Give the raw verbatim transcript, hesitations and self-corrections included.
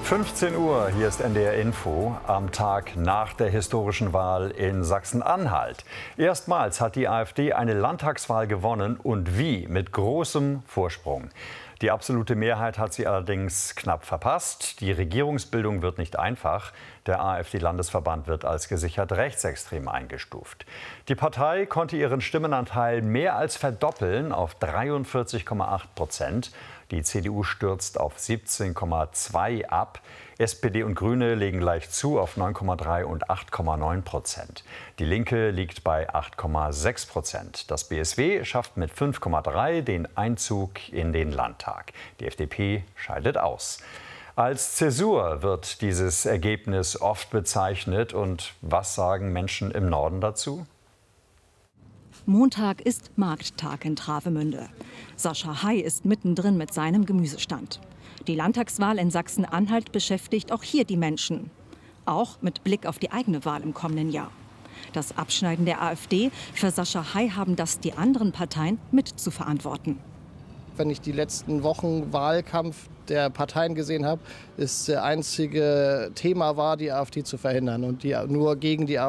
fünfzehn Uhr, hier ist N D R Info, am Tag nach der historischen Wahl in Sachsen-Anhalt. Erstmals hat die AfD eine Landtagswahl gewonnen und wie? Mit großem Vorsprung. Die absolute Mehrheit hat sie allerdings knapp verpasst. Die Regierungsbildung wird nicht einfach. Der AfD-Landesverband wird als gesichert rechtsextrem eingestuft. Die Partei konnte ihren Stimmenanteil mehr als verdoppeln auf dreiundvierzig Komma acht Prozent. Die C D U stürzt auf siebzehn Komma zwei ab. S P D und Grüne legen leicht zu auf neun Komma drei und acht Komma neun Prozent. Die Linke liegt bei acht Komma sechs Prozent. Das B S W schafft mit fünf Komma drei den Einzug in den Landtag. Die F D P scheidet aus. Als Zäsur wird dieses Ergebnis oft bezeichnet. Und was sagen Menschen im Norden dazu? Montag ist Markttag in Travemünde. Sascha Hay ist mittendrin mit seinem Gemüsestand. Die Landtagswahl in Sachsen-Anhalt beschäftigt auch hier die Menschen. Auch mit Blick auf die eigene Wahl im kommenden Jahr. Das Abschneiden der AfD, für Sascha Hay haben das die anderen Parteien mit zu verantworten. Wenn ich die letzten Wochen Wahlkampf der Parteien gesehen habe, ist das einzige Thema war, die AfD zu verhindern und die nur gegen die AfD